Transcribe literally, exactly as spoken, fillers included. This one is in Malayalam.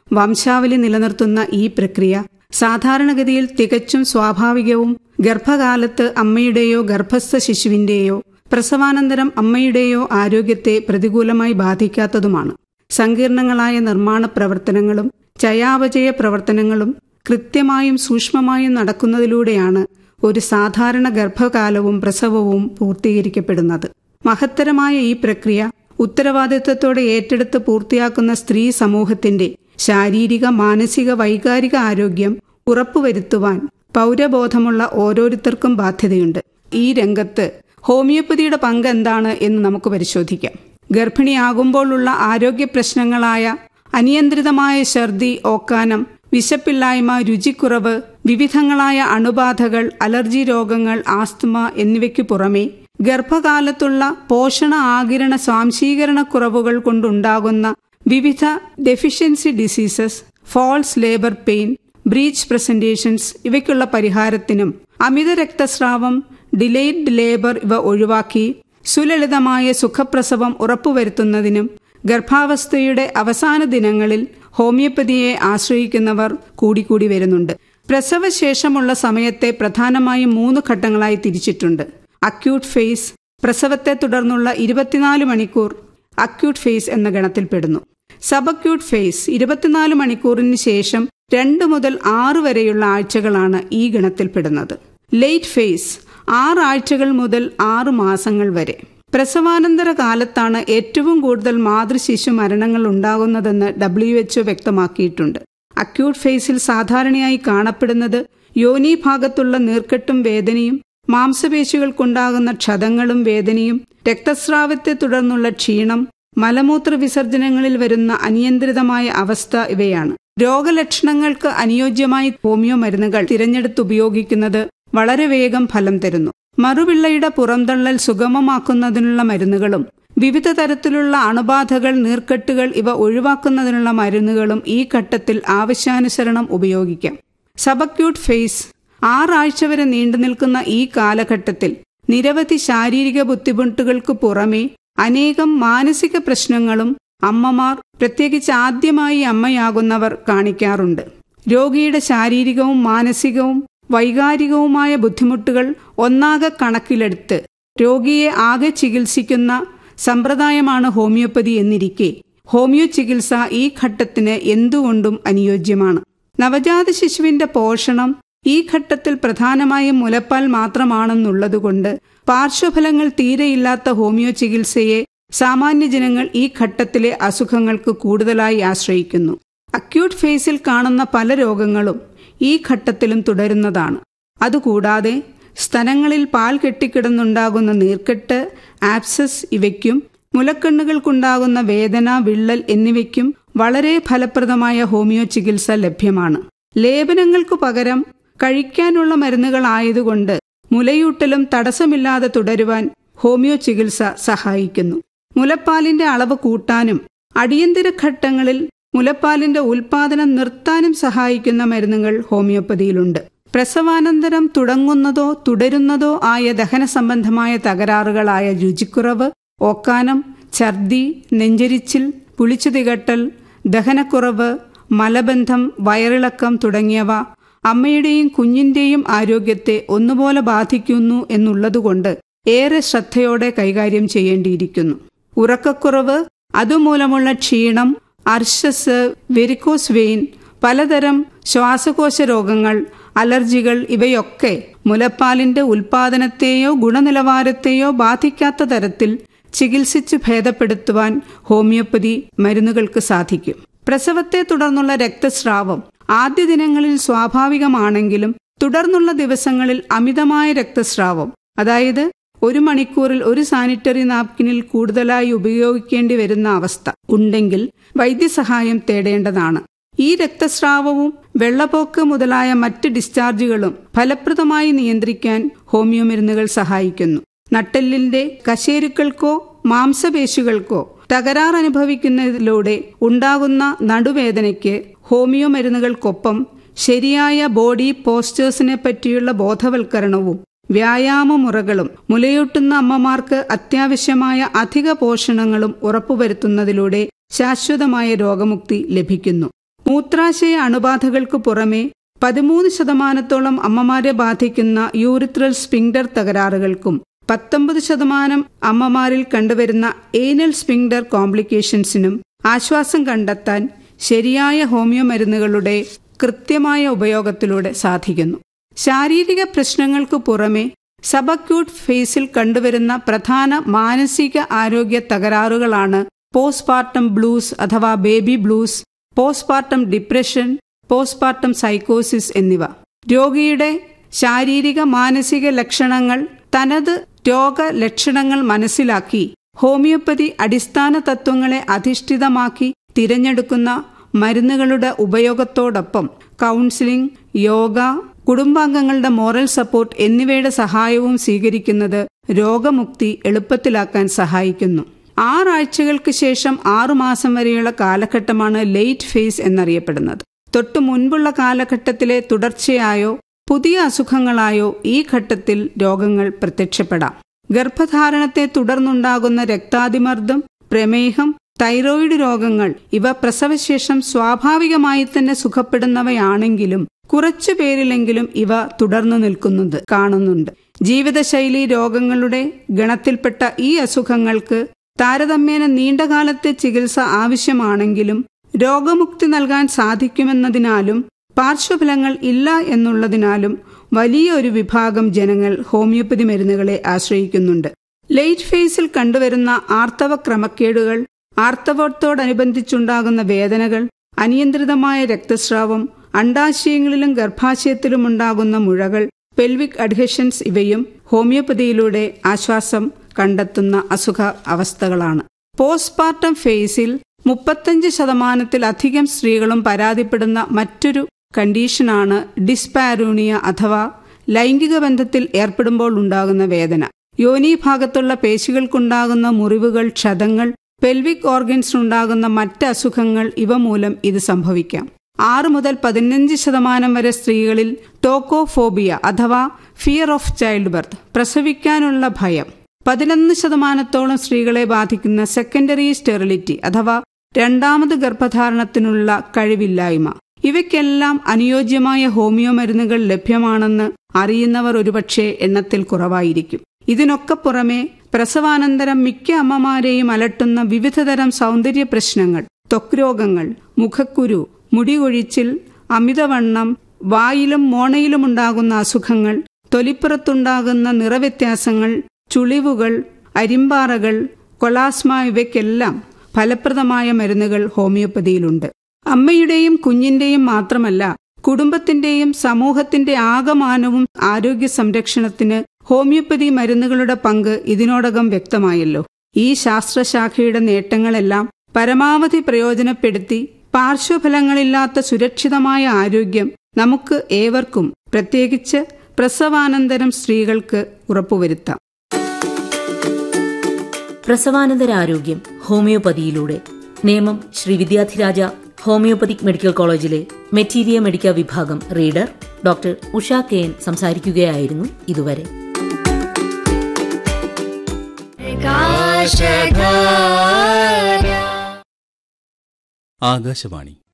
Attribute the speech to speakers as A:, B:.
A: വംശാവലി നിലനിർത്തുന്ന ഈ പ്രക്രിയ സാധാരണഗതിയിൽ തികച്ചും സ്വാഭാവികവും ഗർഭകാലത്ത് അമ്മയുടെയോ ഗർഭസ്ഥ ശിശുവിന്റെയോ പ്രസവാനന്തരം അമ്മയുടെയോ ആരോഗ്യത്തെ പ്രതികൂലമായി ബാധിക്കാത്തതുമാണ്. സങ്കീർണങ്ങളായ നിർമ്മാണ പ്രവർത്തനങ്ങളും ചയാപചയ പ്രവർത്തനങ്ങളും കൃത്യമായും സൂക്ഷ്മമായും നടക്കുന്നതിലൂടെയാണ് ഒരു സാധാരണ ഗർഭകാലവും പ്രസവവും പൂർത്തീകരിക്കപ്പെടുന്നത്. മഹത്തരമായ ഈ പ്രക്രിയ ഉത്തരവാദിത്വത്തോടെ ഏറ്റെടുത്ത് പൂർത്തിയാക്കുന്ന സ്ത്രീ സമൂഹത്തിന്റെ ശാരീരിക, മാനസിക, വൈകാരിക ആരോഗ്യം ഉറപ്പുവരുത്തുവാൻ പൗരബോധമുള്ള ഓരോരുത്തർക്കും ബാധ്യതയുണ്ട്. ഈ രംഗത്ത് ഹോമിയോപ്പതിയുടെ പങ്ക് എന്താണ് എന്ന് നമുക്ക് പരിശോധിക്കാം. ഗർഭിണിയാകുമ്പോഴുള്ള ആരോഗ്യ പ്രശ്നങ്ങളായ അനിയന്ത്രിതമായ ഛർദി, ഓക്കാനം, വിശപ്പില്ലായ്മ, രുചിക്കുറവ്, വിവിധങ്ങളായ അണുബാധകൾ, അലർജി രോഗങ്ങൾ, ആസ്തമ എന്നിവയ്ക്കു പുറമെ ഗർഭകാലത്തുള്ള പോഷണ ആകിരണ സ്വാംശീകരണ കുറവുകൾ കൊണ്ടുണ്ടാകുന്ന വിവിധ deficiency diseases, false labour pain, breach presentations ഇവയ്ക്കുള്ള പരിഹാരത്തിനും അമിത രക്തസ്രാവം, ഡിലേയ്ഡ് ലേബർ ഇവ ഒഴിവാക്കി സുലളിതമായ സുഖപ്രസവം ഉറപ്പുവരുത്തുന്നതിനും ഗർഭാവസ്ഥയുടെ അവസാന ദിനങ്ങളിൽ ഹോമിയോപ്പതിയെ ആശ്രയിക്കുന്നവർ കൂടിക്കൂടി വരുന്നുണ്ട്. പ്രസവശേഷമുള്ള സമയത്തെ പ്രധാനമായും മൂന്ന് ഘട്ടങ്ങളായി തിരിച്ചിട്ടുണ്ട്. അക്യൂട്ട് ഫേസ്, പ്രസവത്തെ തുടർന്നുള്ള ഇരുപത്തിനാല് മണിക്കൂർ അക്യൂട്ട് ഫേസ് എന്ന ഗണത്തിൽപ്പെടുന്നു. സബ് അക്യൂട്ട് ഫേസ് ഇരുപത്തിനാല് മണിക്കൂറിന് ശേഷം രണ്ട് മുതൽ ആറ് വരെയുള്ള ആഴ്ചകളാണ് ഈ ഗണത്തിൽപ്പെടുന്നത്. ലേറ്റ് ഫേസ് ആറ് ആഴ്ചകൾ മുതൽ ആറ് മാസങ്ങൾ വരെ. പ്രസവാനന്തര കാലത്താണ് ഏറ്റവും കൂടുതൽ മാതൃശിശു മരണങ്ങൾ ഉണ്ടാകുന്നതെന്ന് ഡബ്ല്യു എച്ച് ഒ വ്യക്തമാക്കിയിട്ടുണ്ട്. അക്യൂട്ട് ഫേസിൽ സാധാരണയായി കാണപ്പെടുന്നത് യോനി ഭാഗത്തുള്ള നീർക്കെട്ടും വേദനയും, മാംസപേശികൾക്കുണ്ടാകുന്ന ക്ഷതങ്ങളും വേദനയും, രക്തസ്രാവത്തെ തുടർന്നുള്ള ക്ഷീണം, മലമൂത്ര വിസർജനങ്ങളിൽ വരുന്ന അനിയന്ത്രിതമായ അവസ്ഥ ഇവയാണ്. രോഗലക്ഷണങ്ങൾക്ക് അനുയോജ്യമായി ഹോമിയോ മരുന്നുകൾ തിരഞ്ഞെടുത്തുപയോഗിക്കുന്നത് വളരെ വേഗം ഫലം തരുന്നു. മറുപിള്ളയുടെ പുറംതള്ളൽ സുഗമമാക്കുന്നതിനുള്ള മരുന്നുകളും വിവിധ തരത്തിലുള്ള അണുബാധകൾ, നീർക്കെട്ടുകൾ ഇവ ഒഴിവാക്കുന്നതിനുള്ള മരുന്നുകളും ഈ ഘട്ടത്തിൽ ആവശ്യാനുസരണം ഉപയോഗിക്കാം. സബക്യൂട്ട് ഫേസ് ആറാഴ്ച വരെ നീണ്ടുനിൽക്കുന്ന ഈ കാലഘട്ടത്തിൽ നിരവധി ശാരീരിക ബുദ്ധിമുട്ടുകൾക്ക് പുറമെ അനേകം മാനസിക പ്രശ്നങ്ങളും അമ്മമാർ, പ്രത്യേകിച്ച് ആദ്യമായി അമ്മയാകുന്നവർ, കാണിക്കാറുണ്ട്. രോഗിയുടെ ശാരീരികവും മാനസികവും വൈകാരികവുമായ ബുദ്ധിമുട്ടുകൾ ഒന്നാകെ കണക്കിലെടുത്ത് രോഗിയെ ആകെ ചികിത്സിക്കുന്ന സമ്പ്രദായമാണ് ഹോമിയോപ്പതി എന്നിരിക്കെ ഹോമിയോ ചികിത്സ ഈ ഘട്ടത്തിന് എന്തുകൊണ്ടും അനുയോജ്യമാണ്. നവജാത ശിശുവിന്റെ പോഷണം ഈ ഘട്ടത്തിൽ പ്രധാനമായും മുലപ്പാൽ മാത്രമാണെന്നുള്ളതുകൊണ്ട് പാർശ്വഫലങ്ങൾ തീരെയില്ലാത്ത ഹോമിയോ ചികിത്സയെ സാമാന്യ ജനങ്ങൾ ഈ ഘട്ടത്തിലെ അസുഖങ്ങൾക്ക് കൂടുതലായി ആശ്രയിക്കുന്നു. അക്യൂട്ട് ഫേസിൽ കാണുന്ന പല രോഗങ്ങളും ഈ ഘട്ടത്തിലും തുടരുന്നതാണ്. അതുകൂടാതെ സ്തനങ്ങളിൽ പാൽ കെട്ടിക്കിടന്നുണ്ടാകുന്ന നീർക്കെട്ട്, ആബ്സസ് ഇവയ്ക്കും മുലക്കണ്ണുകൾക്കുണ്ടാകുന്ന വേദന, വിള്ളൽ എന്നിവയ്ക്കും വളരെ ഫലപ്രദമായ ഹോമിയോ ചികിത്സ ലഭ്യമാണ്. ലേപനങ്ങൾക്കു പകരം കഴിക്കാനുള്ള മരുന്നുകളായതുകൊണ്ട് മുലയൂട്ടലും തടസ്സമില്ലാതെ തുടരുവാൻ ഹോമിയോ ചികിത്സ സഹായിക്കുന്നു. മുലപ്പാലിന്റെ അളവ് കൂട്ടാനും അടിയന്തര ഘട്ടങ്ങളിൽ മുലപ്പാലിന്റെ ഉൽപാദനം നിർത്താനും സഹായിക്കുന്ന മരുന്നുകൾ ഹോമിയോപ്പതിയിലുണ്ട്. പ്രസവാനന്തരം തുടങ്ങുന്നതോ തുടരുന്നതോ ആയ ദഹന സംബന്ധമായ തകരാറുകളായ രുചിക്കുറവ്, ഓക്കാനം, ഛർദി, നെഞ്ചരിച്ചിൽ, പുളിച്ചു തികട്ടൽ, ദഹനക്കുറവ്, മലബന്ധം, വയറിളക്കം തുടങ്ങിയവ അമ്മയുടെയും കുഞ്ഞിന്റെയും ആരോഗ്യത്തെ ഒന്നുപോലെ ബാധിക്കുന്നു എന്നുള്ളതുകൊണ്ട് ഏറെ ശ്രദ്ധയോടെ കൈകാര്യം ചെയ്യേണ്ടിയിരിക്കുന്നു. ഉറക്കക്കുറവ്, അതുമൂലമുള്ള ക്ഷീണം, അർശസ്, വെരിക്കോസ് വെയിൻ, പലതരം ശ്വാസകോശ രോഗങ്ങൾ, അലർജികൾ ഇവയൊക്കെ മുലപ്പാലിന്റെ ഉൽപാദനത്തെയോ ഗുണനിലവാരത്തെയോ ബാധിക്കാത്ത തരത്തിൽ ചികിത്സിച്ച് ഭേദപ്പെടുത്തുവാൻ ഹോമിയോപ്പതി മരുന്നുകൾക്ക് സാധിക്കും. പ്രസവത്തെ തുടർന്നുള്ള രക്തസ്രാവം ആദ്യ ദിനങ്ങളിൽ സ്വാഭാവികമാണെങ്കിലും തുടർന്നുള്ള ദിവസങ്ങളിൽ അമിതമായ രക്തസ്രാവം, അതായത് ഒരു മണിക്കൂറിൽ ഒരു സാനിറ്ററി നാപ്കിനിൽ കൂടുതലായി ഉപയോഗിക്കേണ്ടി വരുന്ന അവസ്ഥ ഉണ്ടെങ്കിൽ വൈദ്യസഹായം തേടേണ്ടതാണ്. ഈ രക്തസ്രാവവും വെള്ളപ്പോക്ക് മുതലായ മറ്റ് ഡിസ്ചാർജുകളും ഫലപ്രദമായി നിയന്ത്രിക്കാൻ ഹോമിയോ മരുന്നുകൾ സഹായിക്കുന്നു. നട്ടെല്ലിന്റെ കശേരുക്കൾക്കോ മാംസപേശികൾക്കോ തകരാർ അനുഭവിക്കുന്നതിലൂടെ ഉണ്ടാകുന്ന നടുവേദനയ്ക്ക് ഹോമിയോ മരുന്നുകൾക്കൊപ്പം ശരിയായ ബോഡി പോസ്റ്റേഴ്സിനെ പറ്റിയുള്ള ബോധവൽക്കരണവും വ്യായാമമുറകളും മുലയൂട്ടുന്ന അമ്മമാർക്ക് അത്യാവശ്യമായ അധിക പോഷണങ്ങളും ഉറപ്പുവരുത്തുന്നതിലൂടെ ശാശ്വതമായ രോഗമുക്തി ലഭിക്കുന്നു. മൂത്രാശയ അണുബാധകൾക്ക് പുറമെ പതിമൂന്ന് ശതമാനത്തോളം അമ്മമാരെ ബാധിക്കുന്ന യൂറിത്രൽ സ്പിങ്ഡർ തകരാറുകൾക്കും പത്തൊമ്പത് ശതമാനം അമ്മമാരിൽ കണ്ടുവരുന്ന ഏനൽ സ്പിങ്ഡർ കോംപ്ലിക്കേഷൻസിനും ആശ്വാസം കണ്ടെത്താൻ ശരിയായ ഹോമിയോ മരുന്നുകളുടെ കൃത്യമായ ഉപയോഗത്തിലൂടെ സാധിക്കുന്നു. ശാരീരിക പ്രശ്നങ്ങൾക്ക് പുറമെ സബക്യൂട്ട് ഫേസിൽ കണ്ടുവരുന്ന പ്രധാന മാനസിക ആരോഗ്യ തകരാറുകളാണ് പോസ്റ്റ്പാർട്ടം ബ്ലൂസ് അഥവാ baby blues, postpartum depression, postpartum സൈക്കോസിസ് എന്നിവ. രോഗിയുടെ ശാരീരിക മാനസിക ലക്ഷണങ്ങൾ തനത് രോഗലക്ഷണങ്ങൾ മനസ്സിലാക്കി ഹോമിയോപ്പതി അടിസ്ഥാന തത്വങ്ങളെ അധിഷ്ഠിതമാക്കി തിരഞ്ഞെടുക്കുന്ന മരുന്നുകളുടെ ഉപയോഗത്തോടൊപ്പം കൗൺസിലിംഗ്, യോഗ, കുടുംബാംഗങ്ങളുടെ മോറൽ സപ്പോർട്ട് എന്നിവയുടെ സഹായവും സ്വീകരിക്കുന്നത് രോഗമുക്തി എളുപ്പത്തിലാക്കാൻ സഹായിക്കുന്നു. ആറാഴ്ചകൾക്ക് ശേഷം ആറുമാസം വരെയുള്ള കാലഘട്ടമാണ് ലേറ്റ് ഫേസ് എന്നറിയപ്പെടുന്നത്. തൊട്ടു മുൻപുള്ള കാലഘട്ടത്തിലെ തുടർച്ചയായോ പുതിയ അസുഖങ്ങളായോ ഈ ഘട്ടത്തിൽ രോഗങ്ങൾ പ്രത്യക്ഷപ്പെടാം. ഗർഭധാരണത്തെ തുടർന്നുണ്ടാകുന്ന രക്താതിമർദ്ദം, പ്രമേഹം, തൈറോയിഡ് രോഗങ്ങൾ ഇവ പ്രസവശേഷം സ്വാഭാവികമായി തന്നെ സുഖപ്പെടുന്നവയാണെങ്കിലും കുറച്ചു പേരിലെങ്കിലും ഇവ തുടർന്നു നിൽക്കുന്നത് കാണുന്നുണ്ട്. ജീവിതശൈലി രോഗങ്ങളുടെ ഗണത്തിൽപ്പെട്ട ഈ അസുഖങ്ങൾക്ക് താരതമ്യേന നീണ്ടകാലത്തെ ചികിത്സ ആവശ്യമാണെങ്കിലും രോഗമുക്തി നൽകാൻ സാധിക്കുമെന്നതിനാലും പാർശ്വഫലങ്ങൾ ഇല്ല എന്നുള്ളതിനാലും വലിയൊരു വിഭാഗം ജനങ്ങൾ ഹോമിയോപ്പതി മരുന്നുകളെ ആശ്രയിക്കുന്നുണ്ട്. ലേറ്റ് ഫേസിൽ കണ്ടുവരുന്ന ആർത്തവ ക്രമക്കേടുകൾ, ആർത്തവത്തോടനുബന്ധിച്ചുണ്ടാകുന്ന വേദനകൾ, അനിയന്ത്രിതമായ രക്തസ്രാവം, അണ്ഡാശയങ്ങളിലും ഗർഭാശയത്തിലും ഉണ്ടാകുന്ന മുഴകൾ, പെൽവിക് അഡ്ഹഷൻസ് ഇവയും ഹോമിയോപ്പതിയിലൂടെ ആശ്വാസം കണ്ടെത്തുന്ന അസുഖ അവസ്ഥകളാണ്. പോസ്റ്റ്പാർട്ടം ഫേസിൽ മുപ്പത്തഞ്ച് ശതമാനത്തിലധികം സ്ത്രീകളും പരാതിപ്പെടുന്ന മറ്റൊരു കണ്ടീഷനാണ് ഡിസ്പാരൂണിയ അഥവാ ലൈംഗിക ബന്ധത്തിൽ ഏർപ്പെടുമ്പോൾ ഉണ്ടാകുന്ന വേദന. യോനീഭാഗത്തുള്ള പേശികൾക്കുണ്ടാകുന്ന മുറിവുകൾ, ക്ഷതങ്ങൾ, പെൽവിക് ഓർഗൻസിനുണ്ടാകുന്ന മറ്റ് അസുഖങ്ങൾ ഇവ മൂലം ഇത് സംഭവിക്കാം. ആറ് മുതൽ പതിനഞ്ച് ശതമാനം വരെ സ്ത്രീകളിൽ ടോക്കോഫോബിയ അഥവാ ഫിയർ ഓഫ് ചൈൽഡ് ബർത്ത്, പ്രസവിക്കാനുള്ള ഭയം, പതിനൊന്ന് ശതമാനത്തോളം സ്ത്രീകളെ ബാധിക്കുന്ന സെക്കൻഡറി സ്റ്റെറിലിറ്റി അഥവാ രണ്ടാമത് ഗർഭധാരണത്തിനുള്ള കഴിവില്ലായ്മ, ഇവയ്ക്കെല്ലാം അനുയോജ്യമായ ഹോമിയോ മരുന്നുകൾ ലഭ്യമാണെന്ന് അറിയുന്നവർ ഒരുപക്ഷെ എണ്ണത്തിൽ കുറവായിരിക്കും. ഇതിനൊക്കെ പുറമെ പ്രസവാനന്തരം മിക്ക അമ്മമാരെയും അലട്ടുന്ന വിവിധതരം സൗന്ദര്യ പ്രശ്നങ്ങൾ, ത്വക്ക് രോഗങ്ങൾ, മുഖക്കുരു, മുടികൊഴിച്ചിൽ, അമിതവണ്ണം, വായിലും മോണയിലുമുണ്ടാകുന്ന അസുഖങ്ങൾ, തൊലിപ്പുറത്തുണ്ടാകുന്ന നിറവ്യത്യാസങ്ങൾ, ചുളിവുകൾ, അരിമ്പാറകൾ, കൊളാസ്മ ഇവയ്ക്കെല്ലാം ഫലപ്രദമായ മരുന്നുകൾ ഹോമിയോപ്പതിയിലുണ്ട്. അമ്മയുടെയും കുഞ്ഞിന്റെയും മാത്രമല്ല കുടുംബത്തിന്റെയും സമൂഹത്തിന്റെ ആകമാനവും ആരോഗ്യ സംരക്ഷണത്തിന് ഹോമിയോപ്പതി മരുന്നുകളുടെ പങ്ക് ഇതിനോടകം വ്യക്തമായല്ലോ. ഈ ശാസ്ത്രശാഖയുടെ നേട്ടങ്ങളെല്ലാം പരമാവധി പ്രയോജനപ്പെടുത്തി പാർശ്വഫലങ്ങളില്ലാത്ത സുരക്ഷിതമായ ആരോഗ്യം നമുക്ക് ഏവർക്കും, പ്രത്യേകിച്ച് പ്രസവാനന്തരം സ്ത്രീകൾക്ക് ഉറപ്പുവരുത്താം.
B: പ്രസവാനന്തരാരോഗ്യം ഹോമിയോപ്പതിയിലൂടെ നേമം ശ്രീ വിദ്യാധിരാജ ഹോമിയോപ്പതിക് മെഡിക്കൽ കോളേജിലെ മെറ്റീരിയ മെഡിക്ക വിഭാഗം reader doctor Usha K N സംസാരിക്കുകയായിരുന്നു ഇതുവരെ.
C: ആകാശവാണി